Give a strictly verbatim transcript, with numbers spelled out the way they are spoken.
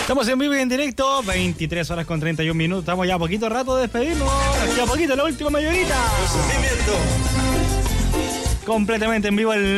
Estamos en vivo y en directo, veintitrés horas con treinta y un minutos. Estamos ya a poquito rato de despedirnos. Aquí a poquito, la última mayorita. Completamente en vivo el